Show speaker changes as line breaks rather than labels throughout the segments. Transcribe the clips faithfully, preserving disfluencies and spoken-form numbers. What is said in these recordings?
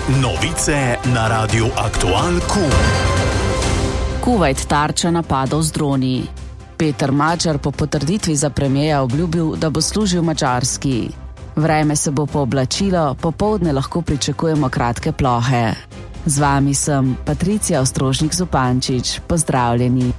Novice na Radiu Aktual Q.
Kuvajt tarča napadov z droni. Peter Magyar po potrditvi za premierja obljubil, da bo služil Madžarski. Vreme se bo pooblačilo, popoldne lahko pričakujemo kratke plohe. Z vami sem Patricija Ostrožnik-Zupančič. Pozdravljeni.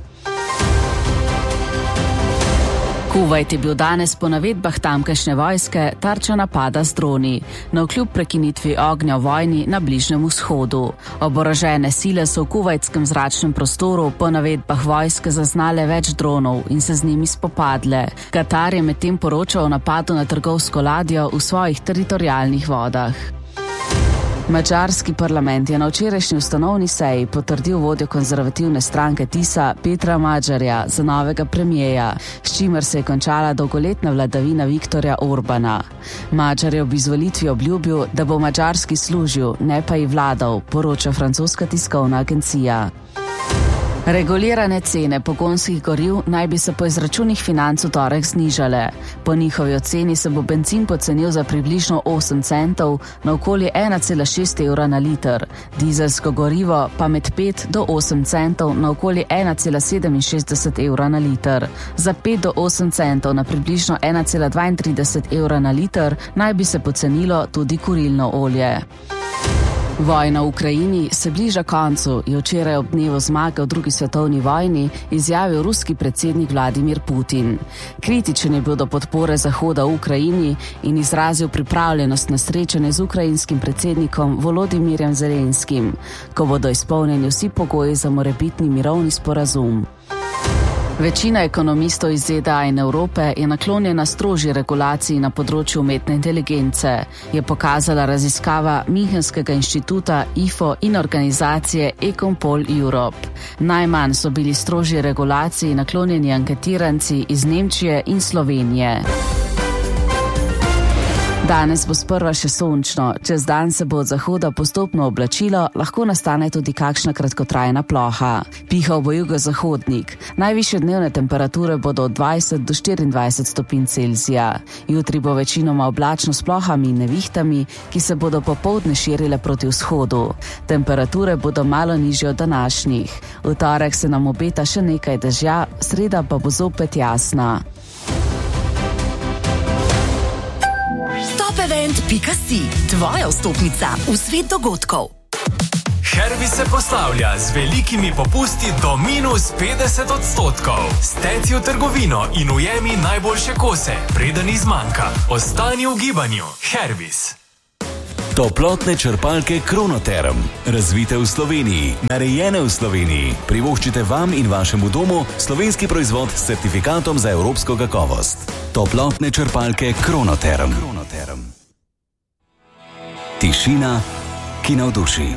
Kuvajt je bil danes po navedbah tamkajšnje vojske tarča napada z droni, navkljub prekinitvi ognja v vojni na Bližnjem vzhodu. Oborožene sile so v kuvajtskem zračnem prostoru po navedbah vojske zaznale več dronov in se z njimi spopadle. Katar je medtem poročal o napadu na trgovsko ladjo v svojih teritorialnih vodah. Madžarski parlament je na včerajšnji ustanovni seji potrdil vodjo konzervativne stranke Tisa Petra Magyarja za novega premierja, s čimer se je končala dolgoletna vladavina Viktorja Orbana. Magyar je ob izvolitvi obljubil, da bo Madžarski služil, ne pa ji vladal, poroča francoska tiskovna agencija. Regulirane cene pogonskih goriv naj bi se po izračunih Financ v torek znižale. Po njihovi oceni se bo bencin pocenil za približno osem centov na okoli ena cela šest evra na liter, dizelsko gorivo pa med pet do osem centov na okoli ena cela sedeminšestdeset evra na liter. Za pet do osem centov na približno ena cela dvaintrideset evra na liter naj bi se pocenilo tudi kurilno olje. Vojna v Ukrajini se bliža koncu, je včeraj ob dnevu zmage v drugi svetovni vojni izjavil ruski predsednik Vladimir Putin. Kritičen je bil do podpore Zahoda v Ukrajini in izrazil pripravljenost na srečanje z ukrajinskim predsednikom Volodimirjem Zelenskim, ko bodo izpolnjeni vsi pogoji za morebitni mirovni sporazum. Večina ekonomistov iz Z D A in Evrope je naklonjena strožji regulaciji na področju umetne inteligence, je pokazala raziskava Münchenskega inštituta I F O in organizacije Econpol Europe. Najmanj so bili strožji regulaciji naklonjeni anketiranci iz Nemčije in Slovenije. Danes bo sprva še sončno, čez dan se bo od zahoda postopno oblačilo, lahko nastane tudi kakšna kratkotrajna ploha. Pihal bo jugozahodnik. Najvišje dnevne temperature bodo od dvajset do štiriindvajset stopinj Celzija. Jutri bo večinoma oblačno s plohami in nevihtami, ki se bodo popoldne širile proti vzhodu. Temperature bodo malo nižje od današnjih. V torek se nam obeta še nekaj dežja, sreda pa bo zopet jasna.
Event pika si, tvoja vstopnica v svet dogodkov.
Hervis se poslavlja z velikimi popusti do minus petdeset odstotkov. Steci v trgovino in ujemi najboljše kose, preden izmanjka. Ostani v gibanju. Hervis.
Toplotne črpalke Kronoterm. Razvite v Sloveniji, narejene v Sloveniji. Privoščite vam in vašemu domu slovenski proizvod s certifikatom za evropsko kakovost. Toplotne črpalke Kronoterm. Kronoterm. Tišina, ki navduši.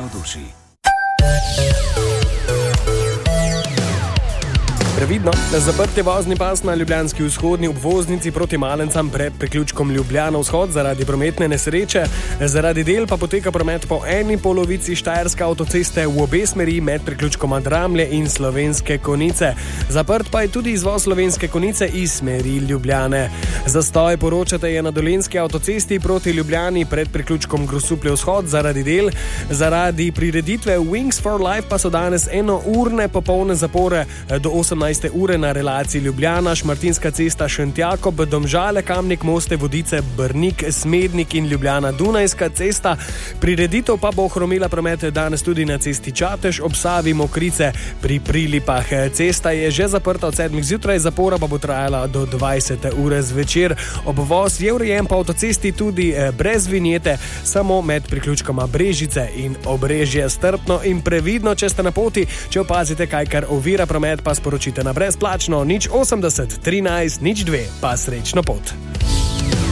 Previdno, na zaprti vozni pas na ljubljanski vzhodni obvoznici proti Malencam pred priključkom Ljubljana vzhod zaradi prometne nesreče. Zaradi del pa poteka promet po eni polovici Štajerske avtoceste v obe smeri med priključkom Dramlje in Slovenske Konjice. Zaprt pa je tudi izvoz Slovenske Konjice iz smeri Ljubljane. Zastoj, poročate, je na Dolenjski avtocesti proti Ljubljani pred priključkom Grosuplje vzhod zaradi del. Zaradi prireditve Wings for Life pa so danes enourne popolne zapore do osemnajste ure na relaciji Ljubljana, Šmartinska cesta Šentjakob, Domžale, Kamnik, Moste, Vodice, Brnik, Smednik in Ljubljana, Dunajska cesta. Prireditev pa bo ohromila promet danes tudi na cesti Čatež, ob Savi, Mokrice pri Prilipah. Cesta je že zaprta od sedmih zjutraj, zapora pa bo trajala do dvajsete ure zvečer. Obvoz je urejen po avtocesti tudi brez vinjete, samo med priključkoma Brežice in Obrežje. Strpno in previdno, če ste na poti, če opazite kaj, kar ovira promet, pa sporočite na brezplačno nič osemdeset trinajst nič dve, pa srečno pot.